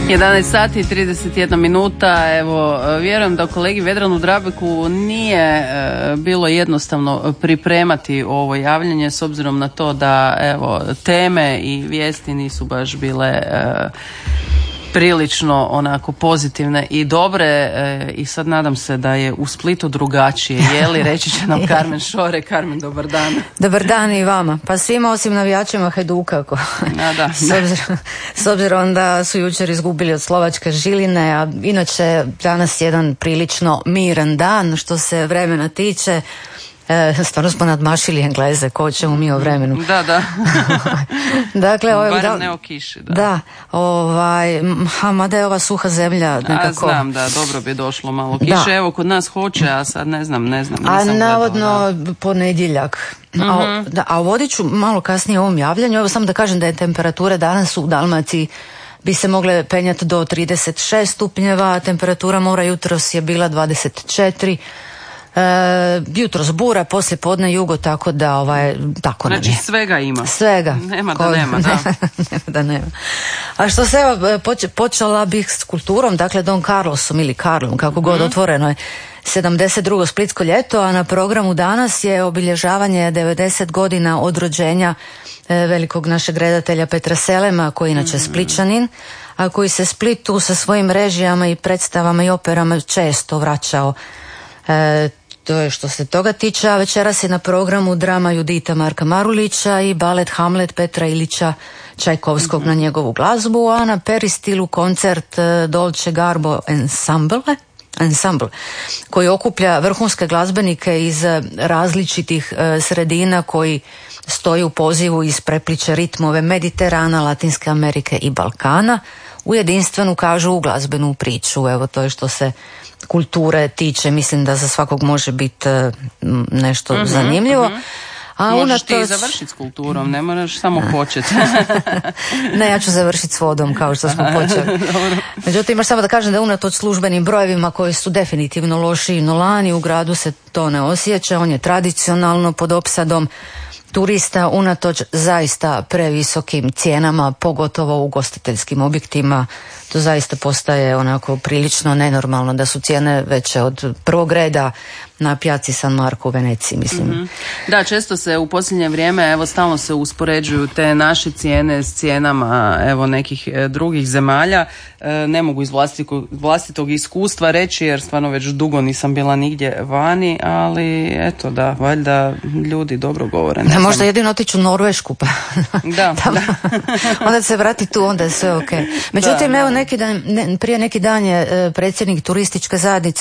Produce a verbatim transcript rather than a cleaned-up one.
jedanaest sati i trideset jedna minuta. Evo, vjerujem da kolegi Vedranu Drabeku nije e, bilo jednostavno pripremati ovo javljanje s obzirom na to da evo teme i vijesti nisu baš bile e, prilično onako pozitivne i dobre e, i sad nadam se da je u Splitu drugačije. Je li, reći će nam Karmen Šore. Karmen, dobar dan. Dobar dan i vama. Pa svima osim navijačima Hajduka. Ko... A, da. s, obzirom, s obzirom da su jučer izgubili od Slovačke Žiline, a inače danas jedan prilično miran dan što se vremena tiče. E, stvarno smo nadmašili Engleze, ko ćemo mi o vremenu. Da, da. Dakle, ovaj, barem da, ne o kiši, da. Da, ovaj, a mada je ova suha zemlja nekako... A znam, da, dobro bi došlo malo kiše. Da. Evo, kod nas hoće, a sad ne znam, ne znam. A navodno gledala, ponedjeljak. Mm-hmm. A, da, a vodit ću malo kasnije o ovom javljanju. Evo samo da kažem da je temperatura danas u Dalmaciji bi se mogle penjati do trideset šest stupnjeva, a temperatura mora jutros je bila dvadeset četiri. E, jutros bura, poslije podne jugo, tako da ovaj, tako znači svega ima. Svega. Nema da nema, da. nema da nema. A što se evo, poč, počela bih s kulturom, dakle Don Carlosom ili Karlom, kako god, mm-hmm. otvoreno je sedamdeset drugo splitsko ljeto, a na programu danas je obilježavanje devedeset godina od rođenja e, velikog našeg redatelja Petra Selema, koji je inače mm-hmm. Splićanin, a koji se Splitu sa svojim režijama i predstavama i operama često vraćao. E, to je što se toga tiče, a večeras je na programu drama Judita Marka Marulića i balet Hamlet Petra Ilića Čajkovskog mm-hmm. na njegovu glazbu, a na Peristilu koncert Dolce Garbo Ensemble, Ensemble koji okuplja vrhunske glazbenike iz različitih e, sredina koji stoji u pozivu iz prepliče ritmove Mediterana, Latinske Amerike i Balkana u jedinstvenu, kažu, u glazbenu priču. Evo, to je što se kulture tiče, mislim da za svakog može biti nešto mm-hmm, zanimljivo. Mm-hmm. A možeš unatoč... ti završiti s kulturom, ne moraš samo početi. Ne, ja ću završiti s vodom kao što smo počeli. Međutim, još samo da kažem da unatoč službenim brojevima koji su definitivno lošiji no lani, u gradu se to ne osjeća, on je tradicionalno pod opsadom turista unatoč zaista previsokim cijenama, pogotovo u ugostiteljskim objektima. To zaista postaje onako prilično nenormalno da su cijene veće od prvog reda na pijaci San Marco u Veneciji, mislim. Mm-hmm. Da, često se u posljednje vrijeme, evo, stalno se uspoređuju te naše cijene s cijenama, evo, nekih e, drugih zemalja. E, ne mogu iz vlastitog, vlastitog iskustva reći, jer stvarno već dugo nisam bila nigdje vani, ali eto, da, valjda ljudi dobro govore. Ne, možda jedino otići u Norvešku, pa da, da. Onda se vrati tu, onda je sve ok. Međutim, da, evo, neki dan, ne, prije neki dan je e, predsjednik turističke zajednice